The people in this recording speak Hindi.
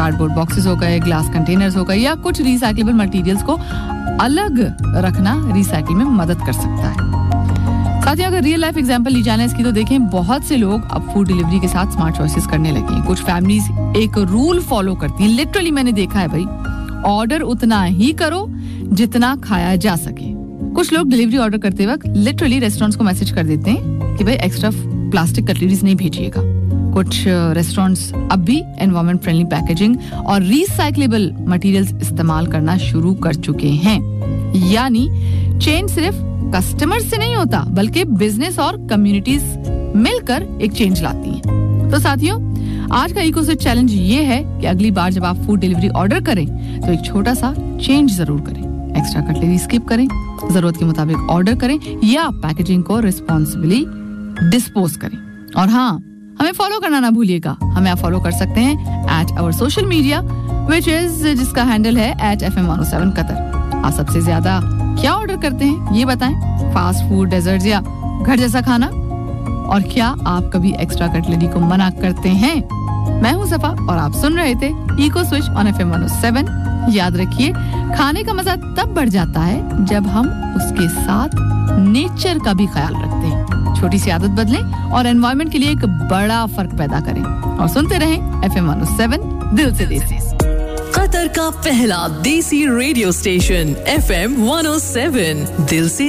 कार्डबोर्ड बॉक्सेस हो गए, ग्लास कंटेनर्स हो गए या कुछ रिसाइक्लेबल मटेरियल्स को अलग रखना रिसाइकिल में मदद कर सकता है। साथियों, अगर रियल लाइफ एग्जांपल ली जाए इसकी तो देखें, बहुत से लोग अब फूड डिलीवरी के साथ स्मार्ट चॉइसेस करने लगे हैं। कुछ फैमिलीज एक रूल फॉलो करती हैं, लिटरली मैंने देखा है भाई, ऑर्डर उतना ही करो जितना खाया जा सके। कुछ लोग डिलीवरी ऑर्डर करते वक्त लिटरली रेस्टोरेंट्स को मैसेज कर देते हैं कि भाई एक्स्ट्रा प्लास्टिक कटलरीज नहीं भेजिएगा। कुछ रेस्टोरेंट्स अब भी एनवायरमेंट फ्रेंडली पैकेजिंग और रिसाइक्लेबल मटेरियल्स इस्तेमाल करना शुरू कर चुके हैं। यानी चेंज सिर्फ कस्टमर से नहीं होता, बल्कि बिजनेस और कम्युनिटीज मिलकर एक चेंज लाती हैं। तो साथियों, आज का इको स्विच चैलेंज ये है कि अगली बार जब आप फूड डिलीवरी ऑर्डर करें तो एक छोटा सा चेंज जरूर करें। एक्स्ट्रा कटलरी स्किप करें, जरूरत के मुताबिक ऑर्डर करें या पैकेजिंग को रिस्पॉन्सिबली डिस्पोज करें। और हाँ, हमें फॉलो करना ना भूलिएगा। हमें आप फॉलो कर सकते हैं @our social media, जिसका हैंडल है @FM107 कतर। आप सबसे ज्यादा क्या ऑर्डर करते हैं ये बताएं, फास्ट फूड, डेजर्ट या घर जैसा खाना? और क्या आप कभी एक्स्ट्रा कटलरी को मना करते हैं? मैं हूं सफा और आप सुन रहे थे इको स्विच ऑन FM 107। याद रखिए, खाने का मजा तब बढ़ जाता है जब हम उसके साथ नेचर का भी ख्याल रखते हैं। छोटी सी आदत बदलें और एनवायरनमेंट के लिए एक बड़ा फर्क पैदा करें। और सुनते रहें FM 107, दिल से देसी। कतर का पहला देसी रेडियो स्टेशन FM 107, दिल से